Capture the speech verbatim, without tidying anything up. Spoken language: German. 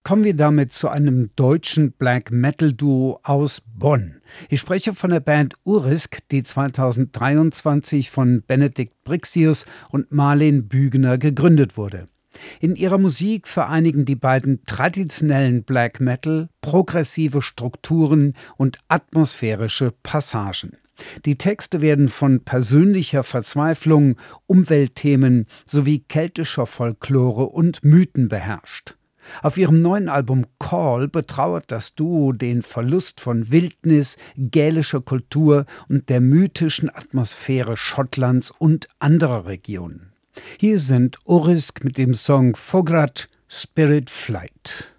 kommen wir damit zu einem deutschen Black-Metal-Duo aus Bonn. Ich spreche von der Band Urisk, die zweitausenddreiundzwanzig von Benedikt Brixius und Marleen Bügener gegründet wurde. In ihrer Musik vereinigen die beiden traditionellen Black Metal, progressive Strukturen und atmosphärische Passagen. Die Texte werden von persönlicher Verzweiflung, Umweltthemen sowie keltischer Folklore und Mythen beherrscht. Auf ihrem neuen Album Call betrauert das Duo den Verlust von Wildnis, gälischer Kultur und der mythischen Atmosphäre Schottlands und anderer Regionen. Hier sind Urisk mit dem Song Fograt Spirit Flight.